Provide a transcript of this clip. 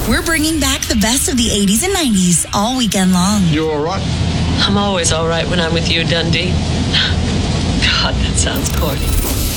We're bringing back the best of the 80s and 90s all weekend long. You all right? I'm always all right when I'm with you, Dundee. God, that sounds corny.